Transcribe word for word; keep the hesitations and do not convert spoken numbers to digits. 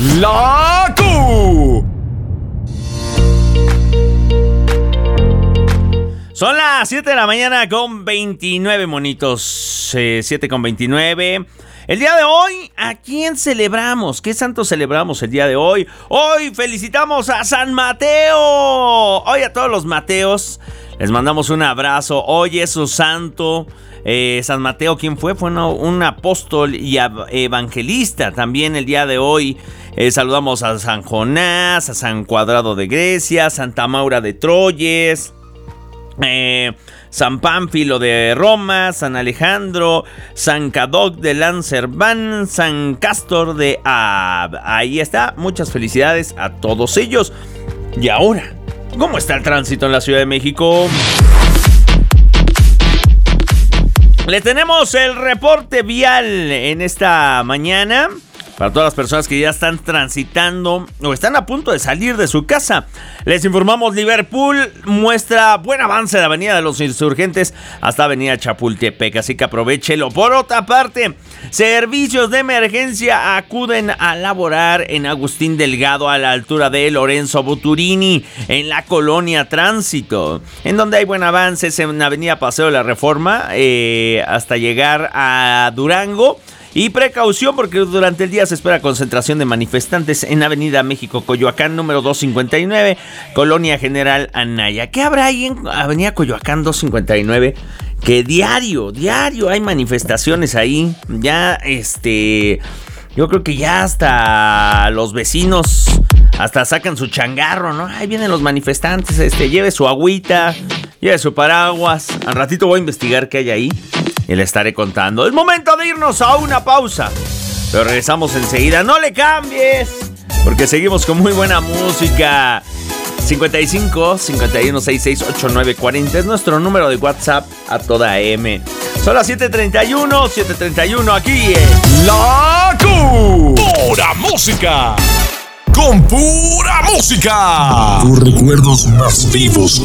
La Q. Son las siete de la mañana con veintinueve monitos. Eh, siete con veintinueve. El día de hoy, ¿a quién celebramos? ¿Qué santo celebramos el día de hoy? Hoy felicitamos a San Mateo. Hoy a todos los Mateos les mandamos un abrazo. Hoy es su santo. Eh, San Mateo, ¿quién fue? Fue una, un apóstol y evangelista. También el día de hoy eh, saludamos a San Jonás, a San Cuadrado de Grecia, Santa Maura de Troyes, eh, San Pánfilo de Roma, San Alejandro, San Cadoc de Lancerván, San Castor de Ab. Ahí está, muchas felicidades a todos ellos. Y ahora, ¿cómo está el tránsito en la Ciudad de México? Le tenemos el reporte vial en esta mañana para todas las personas que ya están transitando o están a punto de salir de su casa. Les informamos, Liverpool muestra buen avance de Avenida de los Insurgentes hasta Avenida Chapultepec, así que aprovéchelo. Por otra parte, servicios de emergencia acuden a laborar en Agustín Delgado a la altura de Lorenzo Buturini, en la colonia Tránsito, en donde hay buen avance es en Avenida Paseo de la Reforma eh, hasta llegar a Durango. Y precaución porque durante el día se espera concentración de manifestantes en Avenida México Coyoacán número doscientos cincuenta y nueve, Colonia General Anaya. ¿Qué habrá ahí en Avenida Coyoacán doscientos cincuenta y nueve? Que diario, diario hay manifestaciones ahí. Ya, este, yo creo que ya hasta los vecinos hasta sacan su changarro, ¿no? Ahí vienen los manifestantes, este, lleve su agüita, lleve su paraguas. Al ratito voy a investigar qué hay ahí y le estaré contando. Es momento de irnos a una pausa, pero regresamos enseguida. No le cambies, porque seguimos con muy buena música. cincuenta y cinco, cincuenta y uno, sesenta y seis, ochenta y nueve, cuarenta es nuestro número de WhatsApp a toda M. Son las siete treinta y uno, siete treinta y uno aquí en La Q. Pura música. Con pura música. Tus recuerdos más vivos